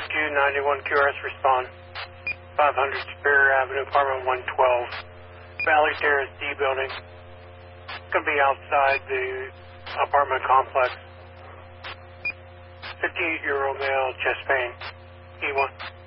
91 QRS respond. 500 Superior Avenue, apartment 112. Valley Terrace D building. It's going to be outside the apartment complex. 58-year-old male, chest pain. E1.